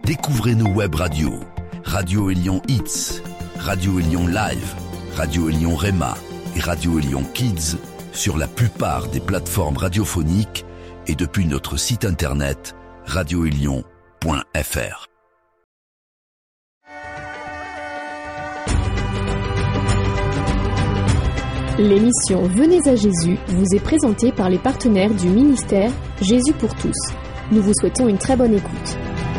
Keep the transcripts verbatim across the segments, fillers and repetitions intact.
Découvrez nos web radios. Radio Élion Hits, Radio Élion Live, Radio Élion Rema et Radio Élion Kids sur la plupart des plateformes radiophoniques et depuis notre site internet radio élion point f r. L'émission Venez à Jésus vous est présentée par les partenaires du ministère Jésus pour tous. Nous vous souhaitons une très bonne écoute.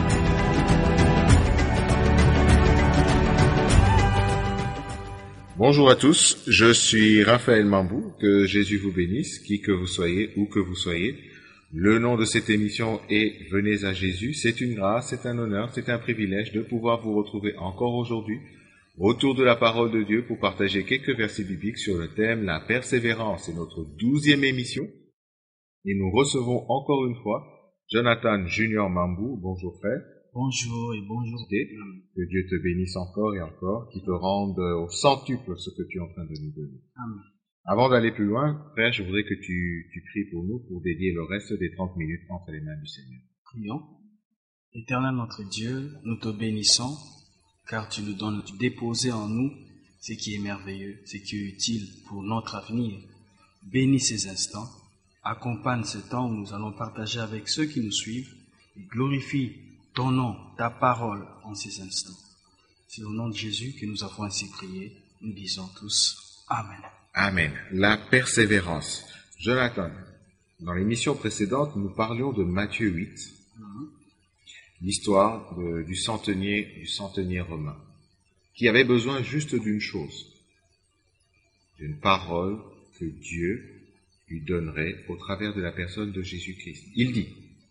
Bonjour à tous, je suis Raphaël Mambou, que Jésus vous bénisse, qui que vous soyez, où que vous soyez. Le nom de cette émission est Venez à Jésus. C'est une grâce, c'est un honneur, c'est un privilège de pouvoir vous retrouver encore aujourd'hui autour de la parole de Dieu pour partager quelques versets bibliques sur le thème la persévérance. C'est notre douzième émission et nous recevons encore une fois Jonathan Junior Mambou. Bonjour frère. Bonjour et bonjour. Que Dieu te bénisse encore et encore, qu'il te rende au centuple ce que tu es en train de nous donner. Amen. Avant d'aller plus loin, frère, je voudrais que tu, tu pries pour nous pour dédier le reste des trente minutes entre les mains du Seigneur. Prions. Éternel notre Dieu, nous te bénissons, car tu nous donnes de déposer en nous ce qui est merveilleux, ce qui est utile pour notre avenir. Bénis ces instants, accompagne ce temps où nous allons partager avec ceux qui nous suivent et glorifie ton nom, ta parole en ces instants. C'est au nom de Jésus que nous avons ainsi prié. Nous disons tous Amen. Amen. La persévérance. Jonathan, dans l'émission précédente, nous parlions de Matthieu huit, mm-hmm. l'histoire de, du centenier, du centenier romain, qui avait besoin juste d'une chose, d'une parole que Dieu lui donnerait au travers de la personne de Jésus-Christ. Il dit,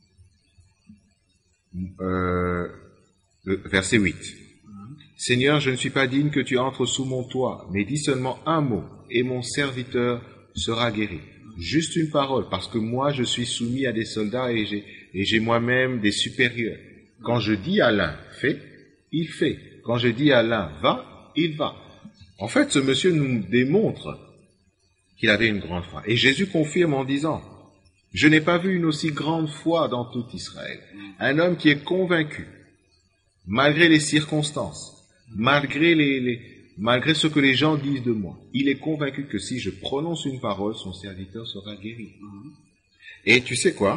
euh, verset huit, mm-hmm. Seigneur, je ne suis pas digne que tu entres sous mon toit, mais dis seulement un mot, et mon serviteur sera guéri. Juste une parole, parce que moi je suis soumis à des soldats et j'ai, et j'ai moi-même des supérieurs. Quand je dis à l'un, fais, il fait. Quand je dis à l'un, va, il va. En fait, ce monsieur nous démontre qu'il avait une grande foi. Et Jésus confirme en disant, je n'ai pas vu une aussi grande foi dans tout Israël. Un homme qui est convaincu, malgré les circonstances, malgré les, les Malgré ce que les gens disent de moi, il est convaincu que si je prononce une parole, son serviteur sera guéri. Mm-hmm. Et tu sais quoi?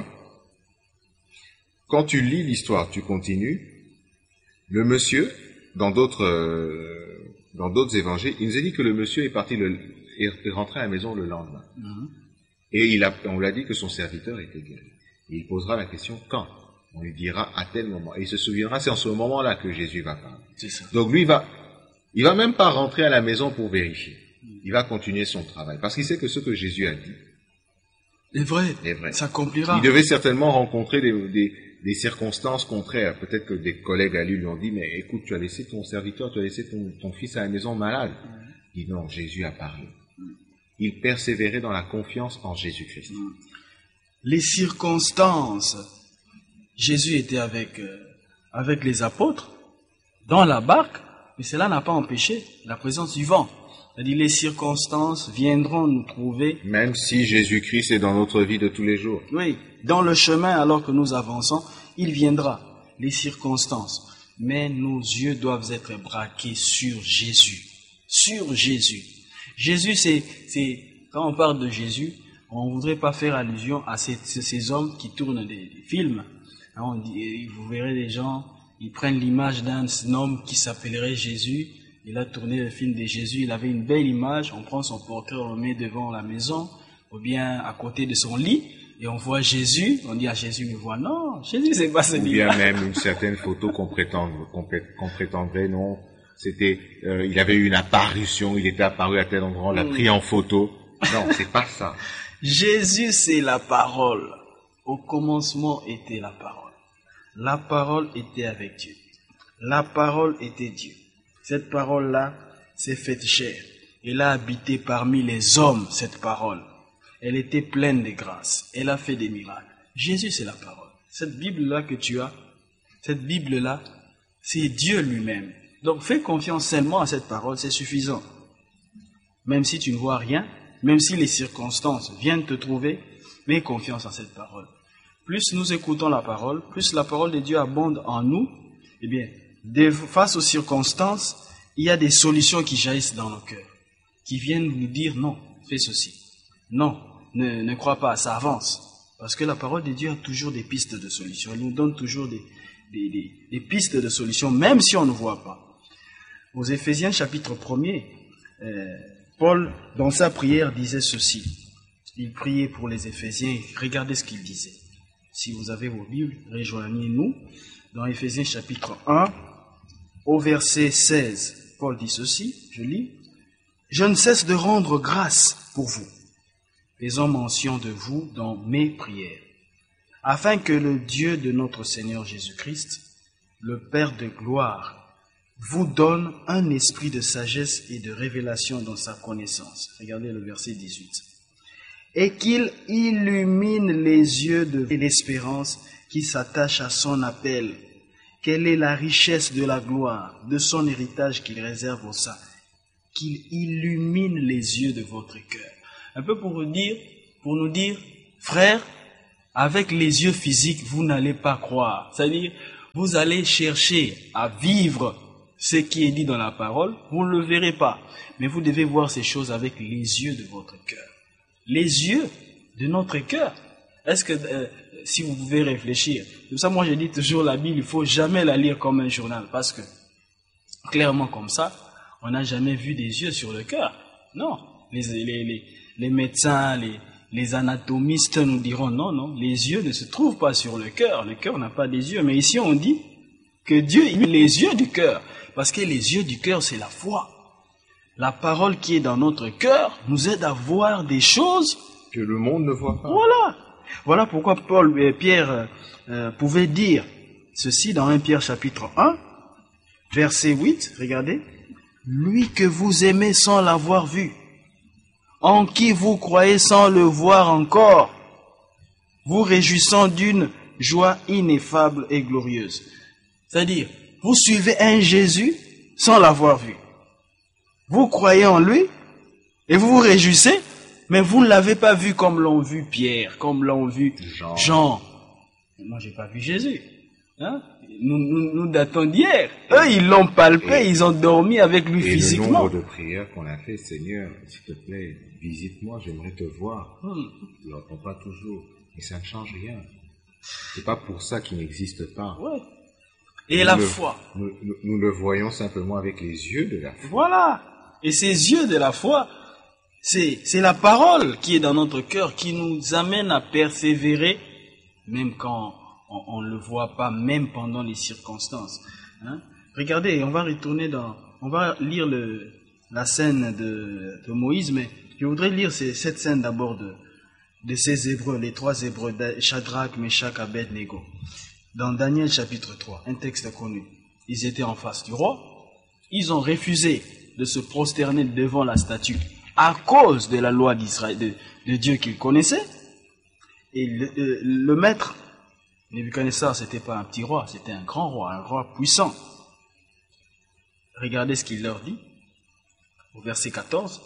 Quand tu lis l'histoire, tu continues, le monsieur, dans d'autres, euh, dans d'autres évangiles, il nous a dit que le monsieur est parti, le, est rentré à la maison le lendemain. Mm-hmm. Et il a, on l'a dit que son serviteur était guéri. Et il posera la question quand? On lui dira à tel moment. Et il se souviendra, c'est en ce moment-là que Jésus va parler. C'est ça. Donc lui, il va... Il va même pas rentrer à la maison pour vérifier. Il va continuer son travail. Parce qu'il sait que ce que Jésus a dit est vrai. Est vrai. S'accomplira. Il devait certainement rencontrer des, des, des circonstances contraires. Peut-être que des collègues à lui lui ont dit, mais écoute, tu as laissé ton serviteur, tu as laissé ton, ton fils à la maison malade. Mm. Il dit non, Jésus a parlé. Mm. Il persévérait dans la confiance en Jésus-Christ. Mm. Les circonstances. Jésus était avec, euh, avec les apôtres dans la barque. Mais cela n'a pas empêché la présence du vent. C'est-à-dire les circonstances viendront nous trouver. Même si Jésus-Christ est dans notre vie de tous les jours. Oui, dans le chemin alors que nous avançons, il viendra, les circonstances. Mais nos yeux doivent être braqués sur Jésus. Sur Jésus. Jésus, c'est, c'est quand on parle de Jésus, on ne voudrait pas faire allusion à ces, ces hommes qui tournent des, des films. On dit, vous verrez des gens... Ils prennent l'image d'un homme qui s'appellerait Jésus. Il a tourné le film de Jésus. Il avait une belle image. On prend son portrait, on le met devant la maison, ou bien à côté de son lit, et on voit Jésus. On dit à Jésus, mais voit non, Jésus c'est pas ce lit. Ou bien même une certaine photo qu'on prétend, qu'on, qu'on prétendrait non. C'était, euh, il avait eu une apparition. Il était apparu à tel endroit. On l'a pris en photo. Non, c'est pas ça. Jésus c'est la parole. Au commencement était la parole. La parole était avec Dieu. La parole était Dieu. Cette parole-là s'est faite chair. Elle a habité parmi les hommes, cette parole. Elle était pleine de grâce. Elle a fait des miracles. Jésus, c'est la parole. Cette Bible-là que tu as, cette Bible-là, c'est Dieu lui-même. Donc fais confiance seulement à cette parole, c'est suffisant. Même si tu ne vois rien, même si les circonstances viennent te trouver, mets confiance en cette parole. Plus nous écoutons la parole, plus la parole de Dieu abonde en nous, Eh bien, de, face aux circonstances, il y a des solutions qui jaillissent dans nos cœurs, qui viennent nous dire non, fais ceci. Non, ne, ne crois pas, ça avance. Parce que la parole de Dieu a toujours des pistes de solutions. Elle nous donne toujours des, des, des, des pistes de solutions, même si on ne voit pas. Aux Éphésiens chapitre premier, euh, Paul, dans sa prière, disait ceci. Il priait pour les Éphésiens. Regardez ce qu'il disait. Si vous avez vos Bibles, rejoignez-nous. Dans Éphésiens chapitre un, au verset seize, Paul dit ceci, je lis. « Je ne cesse de rendre grâce pour vous, faisant mention de vous dans mes prières, afin que le Dieu de notre Seigneur Jésus-Christ, le Père de gloire, vous donne un esprit de sagesse et de révélation dans sa connaissance. » Regardez le verset dix-huit. « Et qu'il illumine les yeux de l'espérance qui s'attache à son appel. Quelle est la richesse de la gloire, de son héritage qu'il réserve aux saints. Qu'il illumine les yeux de votre cœur. » Un peu pour vous dire, pour nous dire, frère, avec les yeux physiques, vous n'allez pas croire. C'est-à-dire, vous allez chercher à vivre ce qui est dit dans la parole, vous ne le verrez pas. Mais vous devez voir ces choses avec les yeux de votre cœur. Les yeux de notre cœur. Est-ce que, euh, si vous pouvez réfléchir, c'est pour ça moi je dis toujours la Bible, il ne faut jamais la lire comme un journal, parce que, clairement comme ça, on n'a jamais vu des yeux sur le cœur. Non, les, les, les, les médecins, les, les anatomistes nous diront non, non, les yeux ne se trouvent pas sur le cœur, le cœur n'a pas des yeux. Mais ici on dit que Dieu met les yeux du cœur, parce que les yeux du cœur c'est la foi. La parole qui est dans notre cœur nous aide à voir des choses que le monde ne voit pas. Voilà. Voilà pourquoi Paul et Pierre euh, pouvaient dire ceci dans premier Pierre chapitre un, verset huit, regardez. Lui que vous aimez sans l'avoir vu, en qui vous croyez sans le voir encore, vous réjouissant d'une joie ineffable et glorieuse. C'est-à-dire, vous suivez un Jésus sans l'avoir vu. Vous croyez en lui et vous vous réjouissez, mais vous ne l'avez pas vu comme l'ont vu Pierre, comme l'ont vu Jean. Jean. Moi, j'ai pas vu Jésus. Hein? Nous, nous, nous datons d'hier. Eux, ils l'ont palpé, et, ils ont dormi avec lui et physiquement. Et le nombre de prières qu'on a fait, Seigneur, s'il te plaît, visite-moi, j'aimerais te voir. Hmm. Il n'entend pas toujours. Et ça ne change rien. C'est pas pour ça qu'il n'existe pas. Ouais. Et nous la le, foi. Nous, nous, nous le voyons simplement avec les yeux de la foi. Voilà. Et ces yeux de la foi, c'est, c'est la parole qui est dans notre cœur, qui nous amène à persévérer, même quand on ne le voit pas, même pendant les circonstances. Hein? Regardez, on va retourner dans, on va lire le, la scène de, de Moïse, mais je voudrais lire ces, cette scène d'abord de, de ces Hébreux, les trois Hébreux, Shadrach, Meshach, Abed-Nego. Dans Daniel chapitre trois, un texte connu. Ils étaient en face du roi, ils ont refusé de se prosterner devant la statue à cause de la loi d'Israël, de, de Dieu qu'ils connaissaient. Et le, le, le maître, Nebuchadnezzar, c'était pas un petit roi, c'était un grand roi, un roi puissant. Regardez ce qu'il leur dit, au verset quatorze.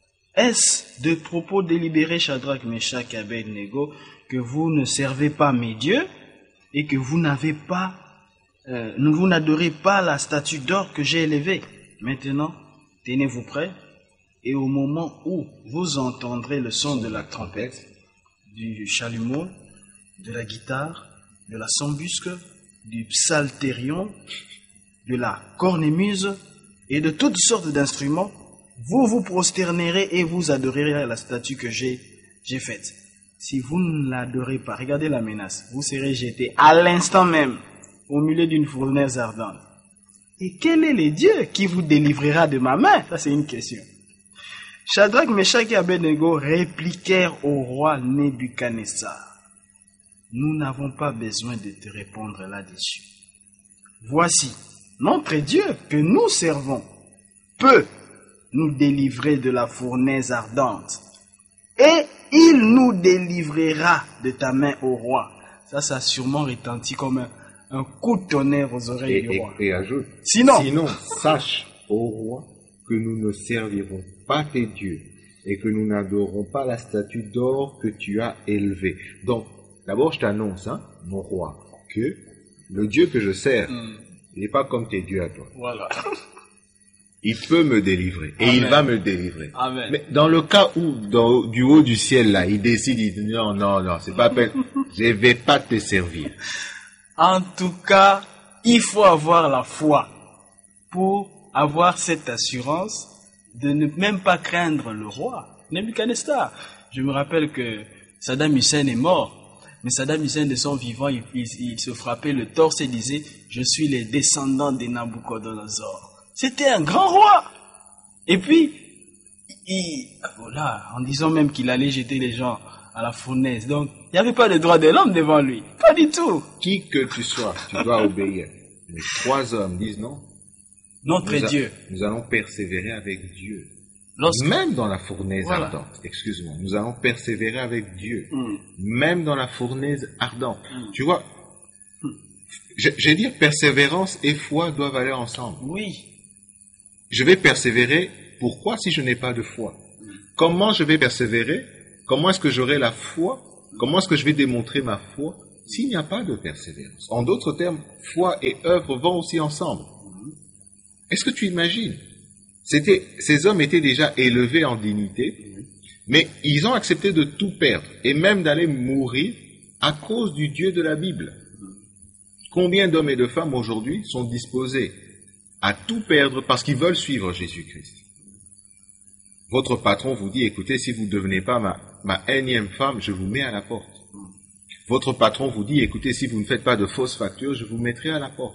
Est-ce de propos délibérés, Shadrach, Meshach et Abed-Nego, que vous ne servez pas mes dieux et que vous n'avez pas, euh, vous n'adorez pas la statue d'or que j'ai élevée? Maintenant, tenez-vous prêts, et au moment où vous entendrez le son de la trompette, du chalumeau, de la guitare, de la sambusque, du psalterion, de la cornemuse et de toutes sortes d'instruments, vous vous prosternerez et vous adorerez la statue que j'ai, j'ai faite. Si vous ne l'adorez pas, regardez la menace, vous serez jeté à l'instant même au milieu d'une fournaise ardente. Et quel est le Dieu qui vous délivrera de ma main? Ça, c'est une question. Shadrach, Meshach et Abed-Nego répliquèrent au roi Nebuchadnezzar. Nous n'avons pas besoin de te répondre là-dessus. Voici, notre Dieu que nous servons peut nous délivrer de la fournaise ardente. Et il nous délivrera de ta main, ô roi. Ça, ça a sûrement retenti comme un, un coup de tonnerre aux oreilles et, du roi. Et, et ajoute, sinon, sinon, sache, ô roi, que nous ne servirons pas tes dieux et que nous n'adorons pas la statue d'or que tu as élevée. Donc, d'abord, je t'annonce, hein, mon roi, que le Dieu que je sers, mm. Il n'est pas comme tes dieux à toi. Voilà. Il peut me délivrer. Et Amen. il va me délivrer. Amen. Mais dans le cas où, dans, du haut du ciel, là, il décide, il dit, non, non, non, c'est pas peine. Je vais pas te servir. En tout cas, il faut avoir la foi pour avoir cette assurance de ne même pas craindre le roi, Nebuchadnezzar. Je me rappelle que Saddam Hussein est mort, mais Saddam Hussein de son vivant, il, il, il se frappait le torse et disait « Je suis le descendant de Nabucodonosor ». C'était un grand roi. Et puis, il, voilà, en disant même qu'il allait jeter les gens à la fournaise. Donc, il n'y avait pas de droit de l'homme devant lui. Pas du tout. Qui que tu sois, tu dois obéir. Mais trois hommes disent non. Notre Nous a- Dieu. Nous allons persévérer avec Dieu. Lorsque... Même dans la fournaise Voilà. ardente. Excuse-moi. Nous allons persévérer avec Dieu. Mm. Même dans la fournaise ardente. Mm. Tu vois, je, je vais dire persévérance et foi doivent aller ensemble. Oui. Je vais persévérer. Pourquoi si je n'ai pas de foi? Comment je vais persévérer? Comment est-ce que j'aurai la foi? Comment est-ce que je vais démontrer ma foi s'il n'y a pas de persévérance? En d'autres termes, foi et œuvre vont aussi ensemble. Est-ce que tu imagines? C'était, ces hommes étaient déjà élevés en dignité, mais ils ont accepté de tout perdre et même d'aller mourir à cause du Dieu de la Bible. Combien d'hommes et de femmes aujourd'hui sont disposés à tout perdre parce qu'ils veulent suivre Jésus-Christ? Votre patron vous dit, écoutez, si vous ne devenez pas ma, ma énième femme, je vous mets à la porte. Votre patron vous dit, écoutez, si vous ne faites pas de fausses factures, je vous mettrai à la porte.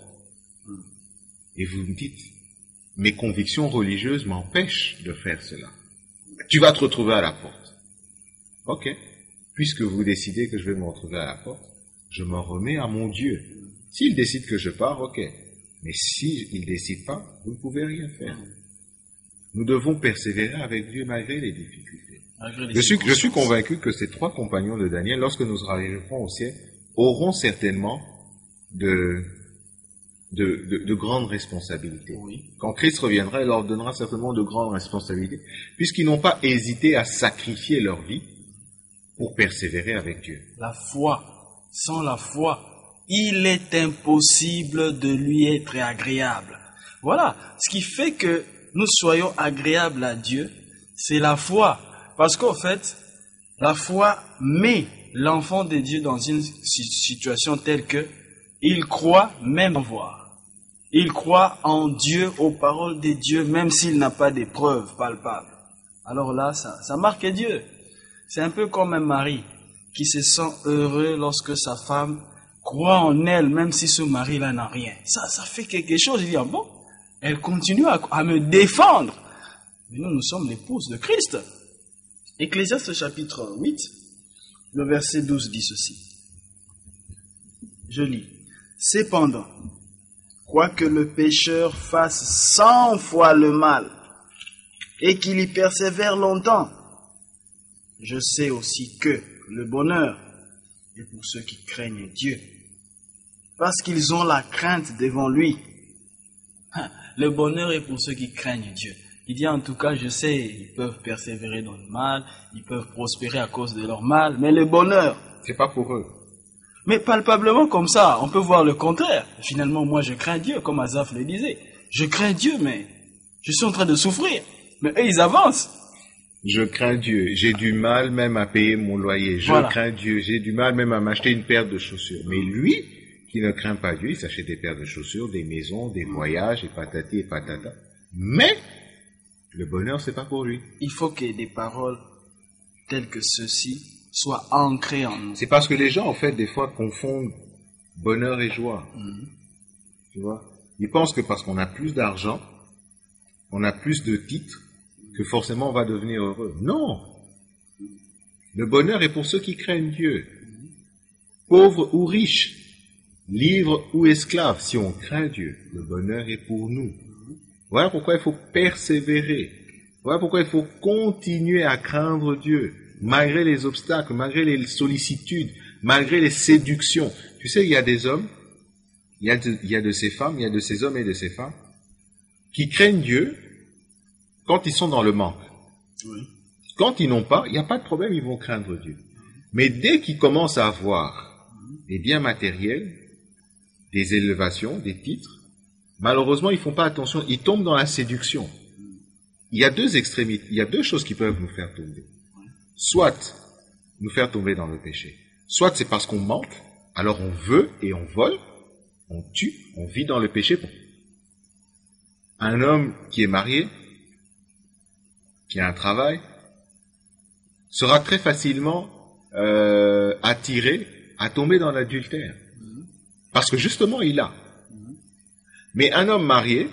Et vous me dites, mes convictions religieuses m'empêchent de faire cela. Tu vas te retrouver à la porte. Ok. Puisque vous décidez que je vais me retrouver à la porte, je me remets à mon Dieu. S'il décide que je pars, ok. Mais s'il ne décide pas, vous ne pouvez rien faire. Nous devons persévérer avec Dieu malgré les difficultés. Malgré les Je suis, je suis circonstances. convaincu que ces trois compagnons de Daniel, lorsque nous arriverons au ciel, auront certainement de, de, de, de grandes responsabilités. Oui. Quand Christ reviendra, il leur donnera certainement de grandes responsabilités, puisqu'ils n'ont pas hésité à sacrifier leur vie pour persévérer avec Dieu. La foi. Sans la foi, il est impossible de lui être agréable. Voilà. Ce qui fait que nous soyons agréables à Dieu, c'est la foi. Parce qu'en fait, la foi met l'enfant de Dieu dans une si- situation telle que il croit même en voir. Il croit en Dieu, aux paroles de Dieu, même s'il n'a pas de preuves palpables. Alors là, ça, ça marque Dieu. C'est un peu comme un mari qui se sent heureux lorsque sa femme croit en elle, même si ce mari-là n'a rien. Ça, ça fait quelque chose. Il dit, ah bon, elle continue à, à me défendre. Mais nous, nous sommes l'épouse de Christ. Ecclésiaste chapitre huit, le verset douze dit ceci. Je lis. Cependant, quoique le pécheur fasse cent fois le mal et qu'il y persévère longtemps, je sais aussi que le bonheur est pour ceux qui craignent Dieu, parce qu'ils ont la crainte devant lui. Le bonheur est pour ceux qui craignent Dieu. Il dit en tout cas, je sais, ils peuvent persévérer dans le mal, ils peuvent prospérer à cause de leur mal, mais le bonheur, C'est pas pour eux. mais palpablement comme ça, on peut voir le contraire. Finalement, moi je crains Dieu, comme Azaf le disait. Je crains Dieu, mais je suis en train de souffrir. Mais eux, ils avancent. Je crains Dieu. J'ai du mal même à payer mon loyer. Je Voilà. crains Dieu. J'ai du mal même à m'acheter une paire de chaussures. Mais lui, qui ne craint pas Dieu, il s'achète des paires de chaussures, des maisons, des voyages, et patati et patata. Mais, le bonheur, c'est pas pour lui. Il faut que des paroles telles que ceci soient ancrées en nous. C'est parce que les gens, en fait, des fois, confondent bonheur et joie. Tu vois? Ils pensent que parce qu'on a plus d'argent, on a plus de titres, que forcément on va devenir heureux. Non! Le bonheur est pour ceux qui craignent Dieu. Pauvres ou riches, libres ou esclaves, si on craint Dieu, le bonheur est pour nous. Voilà pourquoi il faut persévérer. Voilà pourquoi il faut continuer à craindre Dieu, malgré les obstacles, malgré les sollicitudes, malgré les séductions. Tu sais, il y a des hommes, il y a de, il y a de ces femmes, il y a de ces hommes et de ces femmes, qui craignent Dieu quand ils sont dans le manque. Oui. Quand ils n'ont pas, il n'y a pas de problème, ils vont craindre Dieu. Mais dès qu'ils commencent à avoir des biens matériels, des élevations, des titres, malheureusement, ils font pas attention, ils tombent dans la séduction. Il y a deux extrémités, il y a deux choses qui peuvent nous faire tomber. Soit nous faire tomber dans le péché. Soit c'est parce qu'on manque, alors on veut et on vole, on tue, on vit dans le péché. Un homme qui est marié, qui a un travail, sera très facilement euh, attiré à tomber dans l'adultère. Parce que justement, il a. Mais un homme marié,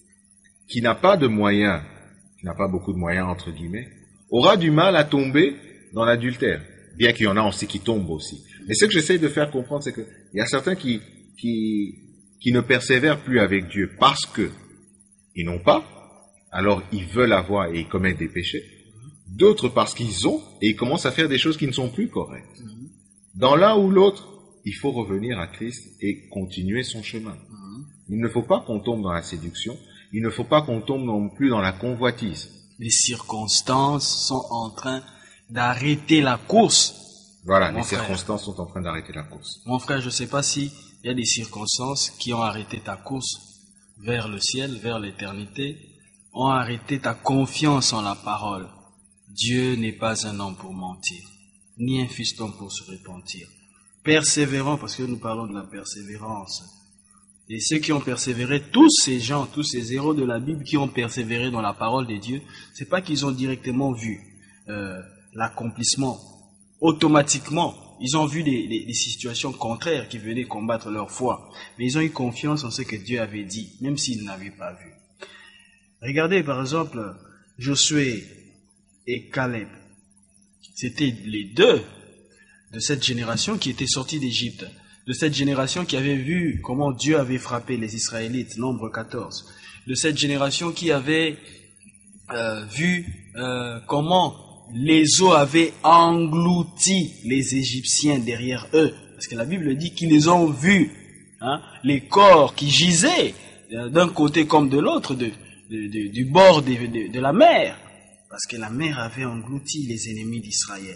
qui n'a pas de moyens, qui n'a pas beaucoup de moyens, entre guillemets, aura du mal à tomber dans l'adultère. Bien qu'il y en a aussi qui tombent aussi. Mais ce que j'essaie de faire comprendre, c'est qu'il y a certains qui, qui, qui ne persévèrent plus avec Dieu parce que ils n'ont pas, alors ils veulent avoir et ils commettent des péchés. D'autres parce qu'ils ont et ils commencent à faire des choses qui ne sont plus correctes. Dans l'un ou l'autre, il faut revenir à Christ et continuer son chemin. Il ne faut pas qu'on tombe dans la séduction, il ne faut pas qu'on tombe non plus dans la convoitise. Les circonstances sont en train d'arrêter la course. Voilà, Mon les frère. circonstances sont en train d'arrêter la course. Mon frère, je ne sais pas s'il y a des circonstances qui ont arrêté ta course vers le ciel, vers l'éternité, ont arrêté ta confiance en la parole. Dieu n'est pas un homme pour mentir, ni un fiston pour se repentir. Persévérant, parce que nous parlons de la persévérance. Et ceux qui ont persévéré, tous ces gens, tous ces héros de la Bible qui ont persévéré dans la parole de Dieu, c'est pas qu'ils ont directement vu euh, l'accomplissement. Automatiquement, ils ont vu des, des, des situations contraires qui venaient combattre leur foi. Mais ils ont eu confiance en ce que Dieu avait dit, même s'ils n'avaient pas vu. Regardez par exemple Josué et Caleb. C'était les deux de cette génération qui étaient sortis d'Égypte. De cette génération qui avait vu comment Dieu avait frappé les Israélites, nombre quatorze. De cette génération qui avait euh, vu euh, comment les eaux avaient englouti les Égyptiens derrière eux. Parce que la Bible dit qu'ils les ont vus, hein, les corps qui gisaient euh, d'un côté comme de l'autre, de, de, de, du bord de, de, de la mer. Parce que la mer avait englouti les ennemis d'Israël.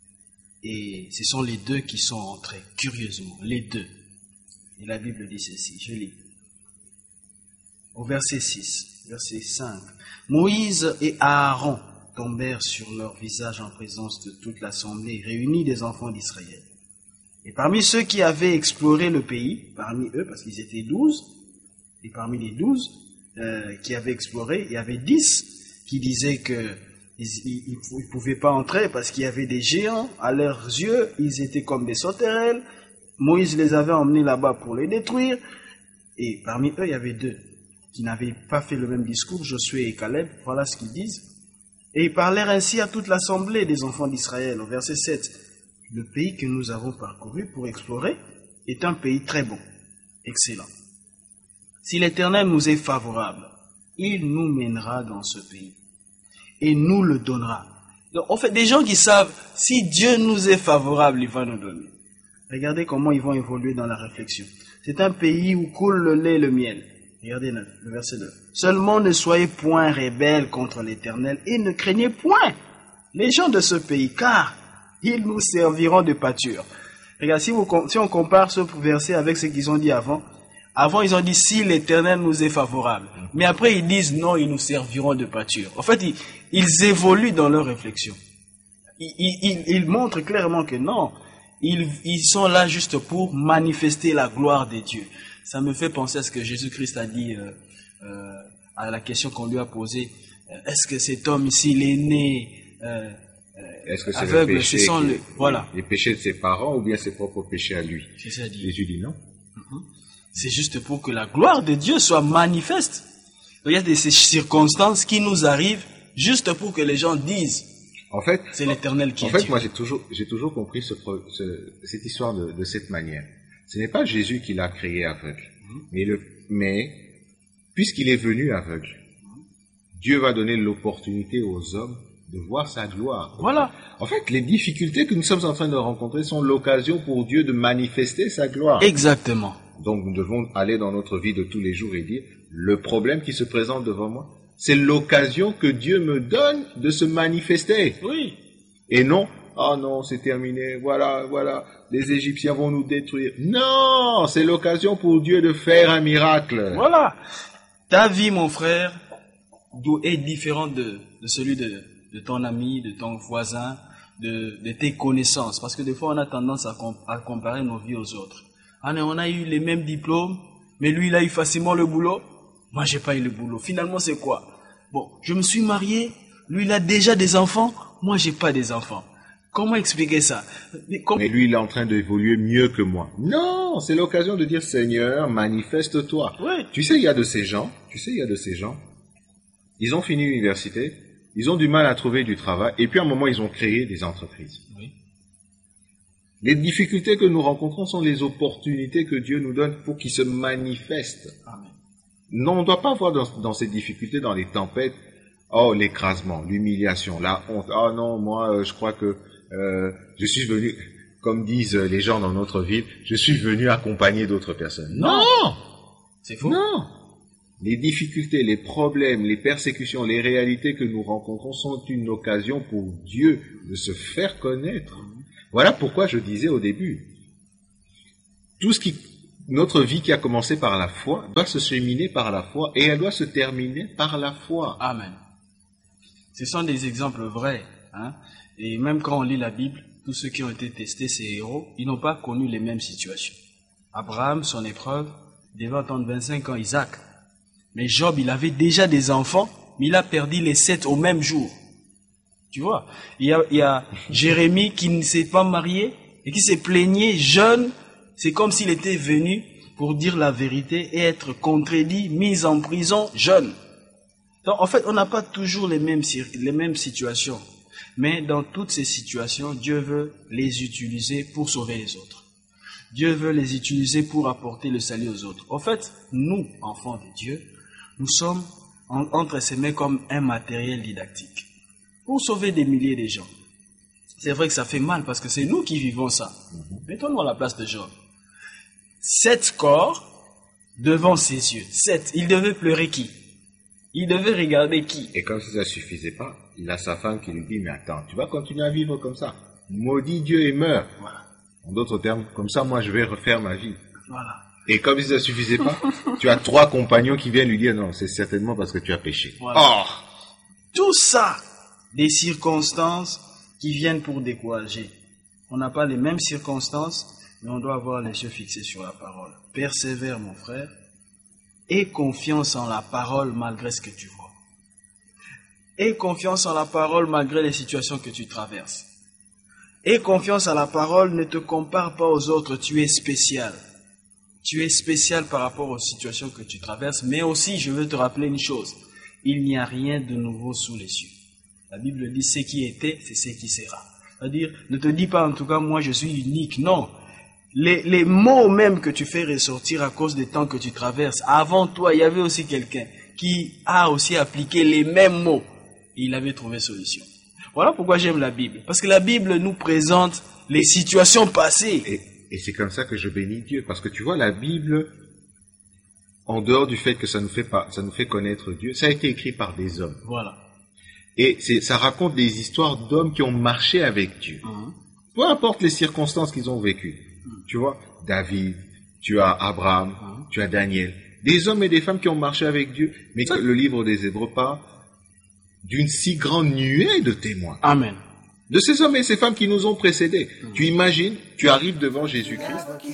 Et ce sont les deux qui sont entrés, curieusement, les deux. Et la Bible dit ceci, je lis. Au verset six, verset cinq. Moïse et Aaron tombèrent sur leur visage en présence de toute l'assemblée réunie des enfants d'Israël. Et parmi ceux qui avaient exploré le pays, parmi eux, parce qu'ils étaient douze, et parmi les douze euh, qui avaient exploré, il y avait dix qui disaient que ils ne pouvaient pas entrer parce qu'il y avait des géants à leurs yeux, ils étaient comme des sauterelles. Moïse les avait emmenés là-bas pour les détruire. Et parmi eux, il y avait deux qui n'avaient pas fait le même discours, Josué et Caleb. Voilà ce qu'ils disent. Et ils parlèrent ainsi à toute l'assemblée des enfants d'Israël. Au verset sept, le pays que nous avons parcouru pour explorer est un pays très bon, excellent. Si l'Éternel nous est favorable, il nous mènera dans ce pays et nous le donnera. Donc, en fait, des gens qui savent, si Dieu nous est favorable, il va nous donner. Regardez comment ils vont évoluer dans la réflexion. C'est un pays où coule le lait et le miel. Regardez le verset neuf. Seulement ne soyez point rebelles contre l'Éternel et ne craignez point les gens de ce pays, car ils nous serviront de pâture. Regardez, si, vous, si on compare ce verset avec ce qu'ils ont dit avant, avant ils ont dit si l'Éternel nous est favorable. Mais après ils disent non, ils nous serviront de pâture. En fait, ils, ils évoluent dans leur réflexion. Ils, ils, ils montrent clairement que non, ils, ils sont là juste pour manifester la gloire de Dieu. Ça me fait penser à ce que Jésus-Christ a dit euh, euh, à la question qu'on lui a posée. Est-ce que cet homme ici, il est né euh, Est-ce que c'est aveugle, le péché ce sont qui, le, voilà. les péchés de ses parents ou bien ses propres péchés à lui? C'est ça dit. Jésus dit non. Mm-hmm. C'est juste pour que la gloire de Dieu soit manifeste. Donc, il y a des ces circonstances qui nous arrivent juste pour que les gens disent en fait, c'est l'Éternel qui en est fait, Dieu. moi j'ai toujours, j'ai toujours compris ce, ce, cette histoire de, de cette manière. Ce n'est pas Jésus qui l'a créé aveugle, mmh. mais, le, mais puisqu'il est venu aveugle, Dieu va donner l'opportunité aux hommes de voir sa gloire. Voilà. En fait, les difficultés que nous sommes en train de rencontrer sont l'occasion pour Dieu de manifester sa gloire. Exactement. Donc nous devons aller dans notre vie de tous les jours et dire, le problème qui se présente devant moi, c'est l'occasion que Dieu me donne de se manifester. Oui. Et non oh non, c'est terminé, voilà, voilà, les Égyptiens vont nous détruire. Non, c'est l'occasion pour Dieu de faire un miracle. Voilà. Ta vie, mon frère, doit être différente de, de celui de, de ton ami, de ton voisin, de, de tes connaissances. Parce que des fois, on a tendance à, com- à comparer nos vies aux autres. Ah, on a eu les mêmes diplômes, mais lui, il a eu facilement le boulot. Moi, j'ai pas eu le boulot. Finalement, c'est quoi? Bon, je me suis marié, lui, il a déjà des enfants, moi, j'ai pas des enfants. Comment expliquer ça? Mais, comme... mais lui, il est en train d'évoluer mieux que moi. Non, c'est l'occasion de dire, Seigneur, manifeste-toi. Oui. Tu sais, il y a de ces gens, tu sais, il y a de ces gens, ils ont fini l'université, ils ont du mal à trouver du travail, et puis à un moment, ils ont créé des entreprises. Oui. Les difficultés que nous rencontrons sont les opportunités que Dieu nous donne pour qu'ils se manifestent. Amen. Non, on ne doit pas voir dans, dans ces difficultés, dans les tempêtes, oh, l'écrasement, l'humiliation, la honte. Oh non, moi, euh, je crois que euh, je suis venu, comme disent les gens dans notre ville, je suis venu accompagner d'autres personnes. Non, Non, c'est faux. non. Les difficultés, les problèmes, les persécutions, les réalités que nous rencontrons sont une occasion pour Dieu de se faire connaître. Voilà pourquoi je disais au début, tout ce qui, notre vie qui a commencé par la foi doit se cheminer par la foi et elle doit se terminer par la foi. Amen. Ce sont des exemples vrais, hein? Et même quand on lit la Bible, tous ceux qui ont été testés, ces héros, ils n'ont pas connu les mêmes situations. Abraham, son épreuve, devait attendre vingt-cinq ans Isaac. Mais Job, il avait déjà des enfants, mais il a perdu les sept au même jour. Tu vois, il y a, il y a Jérémie qui ne s'est pas marié et qui s'est plaigné jeune. C'est comme s'il était venu pour dire la vérité et être contredit, mis en prison jeune. Donc, en fait, on n'a pas toujours les mêmes, les mêmes situations. Mais dans toutes ces situations, Dieu veut les utiliser pour sauver les autres. Dieu veut les utiliser pour apporter le salut aux autres. En fait, nous, enfants de Dieu, nous sommes en, entre ses mains comme un matériel didactique pour sauver des milliers de gens. C'est vrai que ça fait mal parce que c'est nous qui vivons ça. Mettons-nous à la place de Job. Sept corps devant ses yeux. Sept. Il devait pleurer qui? Il devait regarder qui? Et comme si ça ne suffisait pas, il a sa femme qui lui dit, mais attends, tu vas continuer à vivre comme ça. Maudit Dieu et meurs. Voilà. En d'autres termes, comme ça, moi, je vais refaire ma vie. Voilà. Et comme si ça ne suffisait pas, tu as trois compagnons qui viennent lui dire, non, c'est certainement parce que tu as péché. Voilà. Oh! Tout ça, des circonstances qui viennent pour décourager. On n'a pas les mêmes circonstances, mais on doit avoir les yeux fixés sur la parole. Persévère, mon frère. Aie confiance en la parole malgré ce que tu vois. Aie confiance en la parole malgré les situations que tu traverses. Aie confiance en la parole, ne te compare pas aux autres, tu es spécial. Tu es spécial par rapport aux situations que tu traverses, mais aussi, je veux te rappeler une chose, il n'y a rien de nouveau sous les cieux. La Bible dit, ce qui était, c'est ce qui sera. C'est-à-dire, ne te dis pas en tout cas, moi je suis unique, non. Les, les mots même que tu fais ressortir à cause des temps que tu traverses, avant toi, il y avait aussi quelqu'un qui a aussi appliqué les mêmes mots et il avait trouvé solution. Voilà pourquoi j'aime la Bible. Parce que la Bible nous présente les situations passées. Et, et c'est comme ça que je bénis Dieu. Parce que tu vois, la Bible, en dehors du fait que ça nous fait, pas, ça nous fait connaître Dieu, ça a été écrit par des hommes. Voilà. Et c'est, ça raconte des histoires d'hommes qui ont marché avec Dieu. Mmh. Peu importe les circonstances qu'ils ont vécues. Tu vois, David, tu as Abraham, mmh. tu as Daniel. Des hommes et des femmes qui ont marché avec Dieu. Mais que le livre des Hébreux parle d'une si grande nuée de témoins. Amen. De ces hommes et ces femmes qui nous ont précédés. Mmh. Tu imagines, tu arrives devant Jésus-Christ.